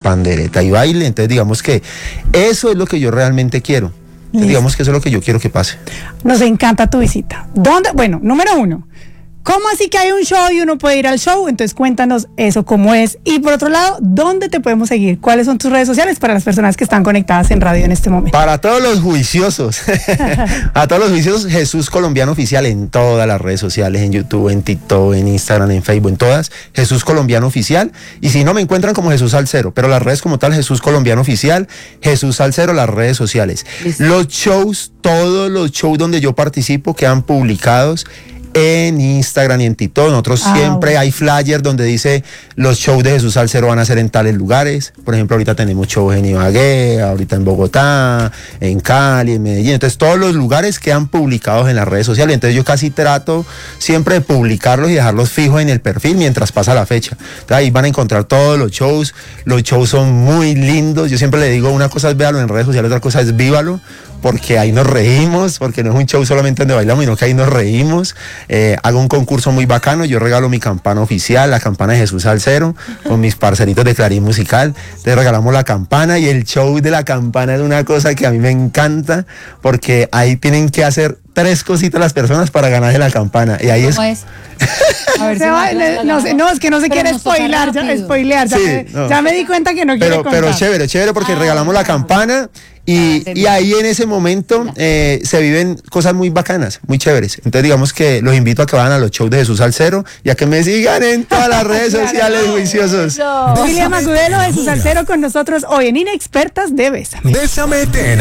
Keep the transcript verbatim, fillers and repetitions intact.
pandereta y baile. Entonces digamos que eso es lo que yo realmente quiero. Entonces, digamos que eso es lo que yo quiero que pase. Nos encanta tu visita. ¿Dónde? Bueno, número uno, ¿cómo así que hay un show y uno puede ir al show? Entonces cuéntanos eso, cómo es. Y por otro lado, ¿dónde te podemos seguir? ¿Cuáles son tus redes sociales para las personas que están conectadas en radio en este momento? Para todos los juiciosos, a todos los juiciosos, Jesús Colombiano Oficial en todas las redes sociales, en YouTube, en TikTok, en Instagram, en Facebook, en todas, Jesús Colombiano Oficial. Y si no, me encuentran como Jesús Salcero, pero las redes como tal, Jesús Colombiano Oficial, Jesús Salcero, las redes sociales. ¿Listo? Los shows, todos los shows donde yo participo quedan publicados en Instagram y en TikTok. Nosotros ah, siempre bueno. hay flyers donde dice los shows de Jesús Salcero van a ser en tales lugares. Por ejemplo, ahorita tenemos shows en Ibagué, ahorita en Bogotá, en Cali, en Medellín. Entonces todos los lugares quedan publicados en las redes sociales. Entonces yo casi trato siempre de publicarlos y dejarlos fijos en el perfil mientras pasa la fecha. Entonces ahí van a encontrar todos los shows. Los shows son muy lindos. Yo siempre le digo, una cosa es véalo en redes sociales, otra cosa es vívalo, porque ahí nos reímos, porque no es un show solamente donde bailamos, sino que ahí nos reímos. Eh, hago un concurso muy bacano, yo regalo mi campana oficial, la campana de Jesús Salcero, con mis parceritos de Clarín Musical. Entonces regalamos la campana, y el show de la campana es una cosa que a mí me encanta, porque ahí tienen que hacer tres cositas las personas para ganarse la campana. Y ahí ¿Cómo es? A ver, se va, le, no, sé, no, es que no se quiere spoilar, ya, spoilear, ya, sí, me, no. ya me di cuenta que no quiere pero, contar. Pero chévere, chévere, porque ah, regalamos la campana. Y, y ahí en ese momento eh, se viven cosas muy bacanas, muy chéveres. Entonces digamos que los invito a que vayan a los shows de Jesús Salcero y a que me sigan en todas las redes sociales, juiciosos. William Agudelo de Jesús Salcero con nosotros hoy en Inexpertas de Bésame. Bésame.